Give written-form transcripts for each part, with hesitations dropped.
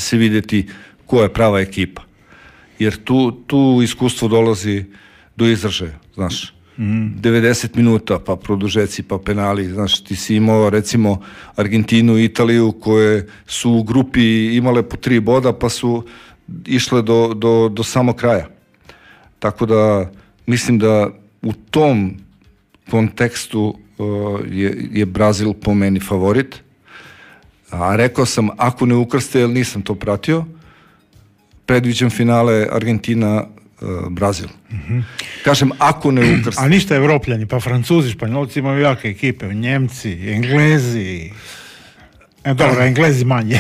se vidjeti ko je prava ekipa. Jer tu iskustvo dolazi do izražaja, znaš. 90 minuta, pa produžeci, pa penali, znaš, ti si imao recimo Argentinu i Italiju koje su u grupi imale po 3 boda pa su išle do samog kraja. Tako da mislim da u tom kontekstu je Brazil po meni favorit. A rekao sam, ako ne ukrste, jer nisam to pratio, predviđam finale Argentina-Brazil. Kažem, ako ne ukrste. A ništa Evropljani, pa Francuzi, Španjolci imaju jake ekipe, Njemci, Englezi. Dobro, Englezi manje.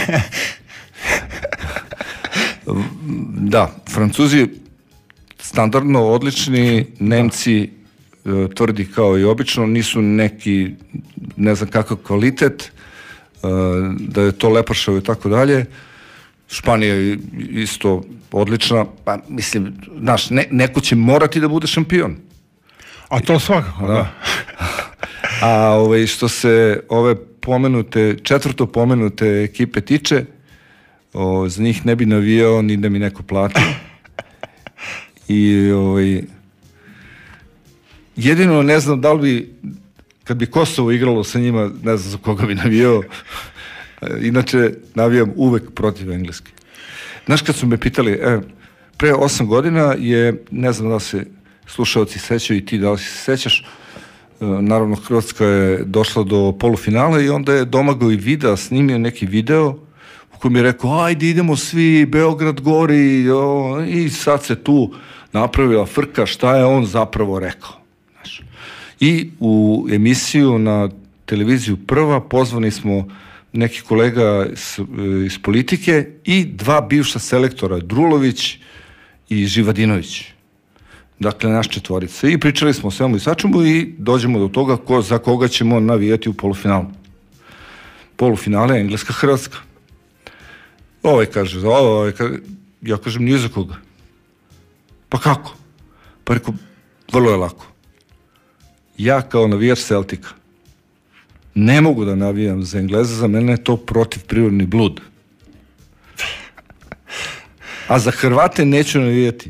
Da, Francuzi standardno odlični, Nemci tvrdi kao i obično, nisu neki ne znam kakav kvalitet, da je to lepršavo i tako dalje. Španija je isto odlična, pa mislim, znaš, neko će morati da bude šampion. A to svakako, da. A što se ove četvrto pomenute ekipe tiče, za njih ne bi navijao ni da mi neko plati. I jedino ne znam da li bi, kad bi Kosovo igralo sa njima, ne znam za koga bi navijao. Inače, navijam uvek protiv Engleske. Znaš, kad su me pitali, pre 8 godina je, ne znam da se slušalci sećaju i ti da li se sećaš, naravno Hrvatska je došla do polufinala i onda je Domagoj Vida snimio neki video u kojem je rekao, ajde idemo svi, Beograd gori, i sad se tu napravila frka, šta je on zapravo rekao. Znaš. I u emisiju na televiziju Prva pozvani smo neki kolega iz politike i 2 bivša selektora, Drulović i Živadinović. Dakle, naš 4. I pričali smo o svemu i svačemu i dođemo do toga za koga ćemo navijati u polufinalu. Polufinale je Engleska-Hrvatska. Ovaj kaže, ja kažem nije za koga. Pa kako? Pa rekao, vrlo je lako. Ja kao navijač Celtica ne mogu da navijam za Engleza, za mene je to protivprirodni blud. A za Hrvate neću navijati.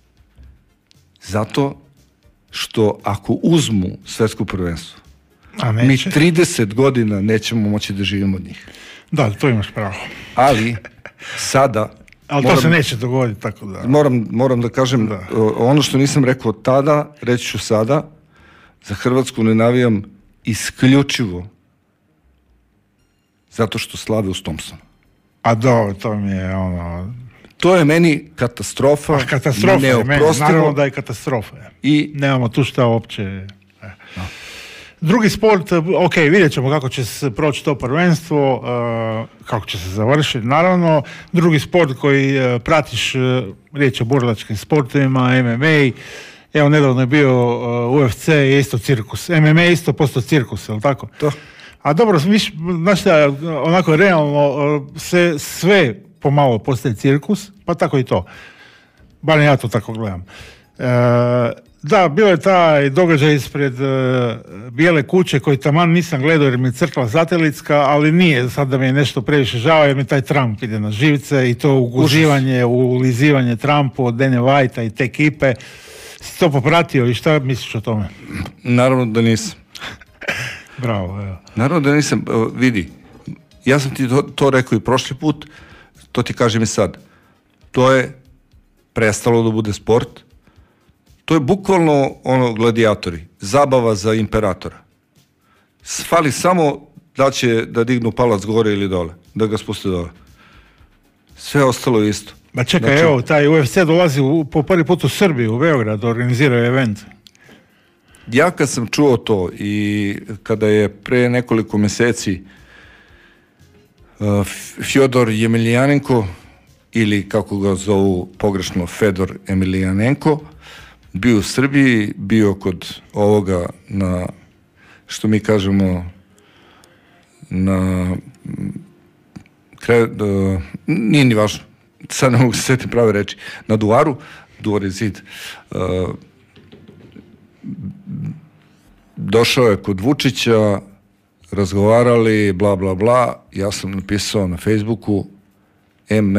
Zato što ako uzmu svetsko prvenstvo, mi 30 godina nećemo moći da živimo od njih. Da, to imaš pravo. Ali sada... Ali to se neće dogoditi, tako da... Moram da kažem, ono što nisam rekao tada, reći ću sada, za Hrvatsku ne navijam isključivo zato što slave uz Thompsona. A dobro, to mi je To je meni katastrofa. Katastrofa je meni, naravno da je katastrofa. I nemamo tu šta uopće... Drugi sport, ok, vidjet ćemo kako će se proći to prvenstvo, kako će se završiti, naravno. Drugi sport koji pratiš, riječ o borilačkim sportovima, MMA, evo nedavno je bio UFC, je isto cirkus. MMA je isto posto cirkus, je li tako? To. A dobro, znaš šta, onako realno sve pomalo postaje cirkus, pa tako i to. Barem ja to tako gledam. Da, bio je taj događaj ispred Bijele kuće koji taman nisam gledao jer mi je crkla satelitska, ali nije sad da mi je nešto previše žao jer mi taj Trump ide na živce i to uguzivanje, ulizivanje Trumpu od Dane Whitea i te ekipe. Si to popratio i šta misliš o tome? Naravno da nisam. Bravo, evo. Naravno da nisam, vidi, ja sam ti to rekao i prošli put, to ti kažem i sad. To je prestalo da bude sport. To je bukvalno gladijatori, zabava za imperatora. Fali samo da će da dignu palac gore ili dole, da ga spuste dole. Sve ostalo je isto. Ma čekaj, znači, evo, taj UFC dolazi po prvi put u Srbiju, u Beograd, organiziraju event. Ja kad sam čuo to i kada je pre nekoliko mjeseci Fjodor Emelijanenko, ili kako ga zovu pogrešno Fedor Emelijanenko, bio u Srbiji, bio kod ovoga na, što mi kažemo, na nije ni važno, sad ne mogu se sjetiti prave reči, na Duvaru, Duvar je zid, došao je kod Vučića, razgovarali, bla, bla, bla, ja sam napisao na Facebooku,